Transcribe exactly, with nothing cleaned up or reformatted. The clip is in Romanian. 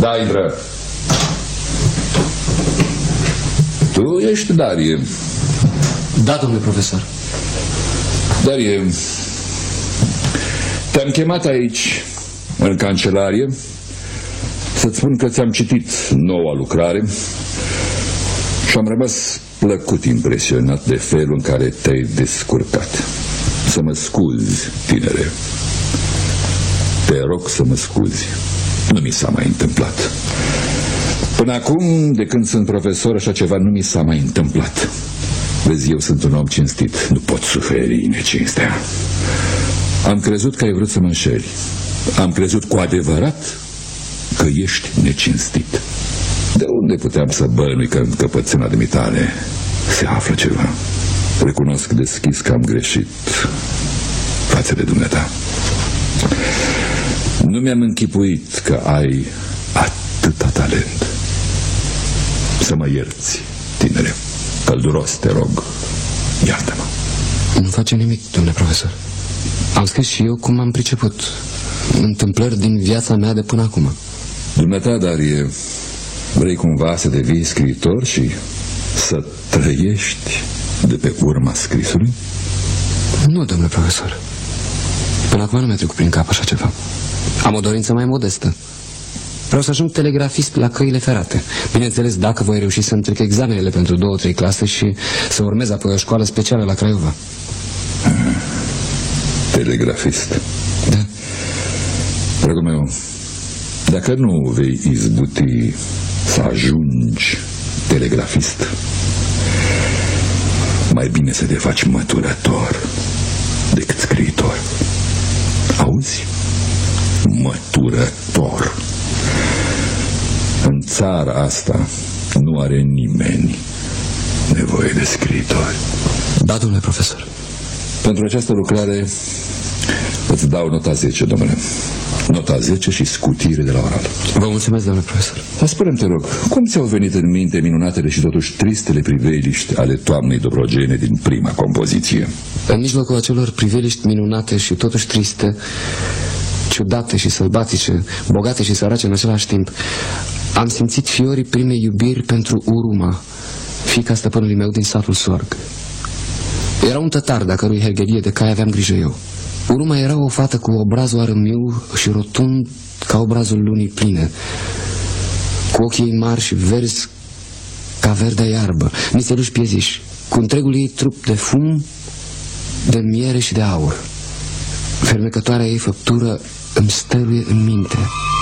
Da, intră. Tu ești Darie. Da, domnule profesor. Darie, te-am chemat aici, în cancelarie, să-ți spun că ți-am citit noua lucrare și am rămas plăcut impresionat de felul în care te-ai descurcat. Să mă scuzi, tinere. Te rog să mă scuzi. Nu mi s-a mai întâmplat. Până acum, de când sunt profesor, așa ceva nu mi s-a mai întâmplat. Vezi, eu sunt un om cinstit. Nu pot suferi necinstea. Am crezut că ai vrut să mă înșeli. Am crezut cu adevărat că ești necinstit. De unde puteam să bănui că în căpățâna de mitale se află ceva? Recunosc deschis că am greșit față de dumneata. Nu mi-am închipuit că ai atâta talent. Să mă ierți, tinere. Călduros, te rog, iartă-mă. Nu face nimic, domnule profesor. Am scris și eu cum am priceput. Întâmplări din viața mea de până acum. Dumneata, Darie, vrei cumva să devii scriitor și să trăiești de pe urma scrisului? Nu, domnule profesor. Până acum nu mi-a trecut prin cap așa ceva. Am o dorință mai modestă. Vreau să ajung telegrafist la căile ferate. Bineînțeles, dacă voi reuși să-mi trec examenele pentru două, trei clase și să urmez apoi o școală specială la Craiova. Telegrafist. Da. Dragul meu, dacă nu vei izbuti să ajungi telegrafist, mai bine să te faci măturător decât scriitor. Auzi? Măturător. În țara asta nu are nimeni nevoie de scriitori. Da, domnule profesor. Pentru această lucrare îți dau nota zece, domnule. Nota zece și scutire de la oral. Vă mulțumesc, domnule profesor. Spune-mi, te rog, cum ți-au venit în minte minunatele și totuși tristele priveliști ale toamnei Dobrogene din prima compoziție? În mijlocul acelor priveliști minunate și totuși triste, ciudate și sălbatice, bogate și sărace în același timp, am simțit fiorii primei iubiri pentru Uruma, fiica stăpânului meu din satul Sorg. Era un tătar de-a cărui hergherie de cai aveam grijă eu. Uruma era o fată cu obrazul arămiu și rotund ca obrazul lunii pline, cu ochii ei mari și verzi ca verdea iarbă, nițeluși pieziși, cu întregul ei trup de fum, de miere și de aur. Fermecătoarea ei făptură îmi stăruie în minte.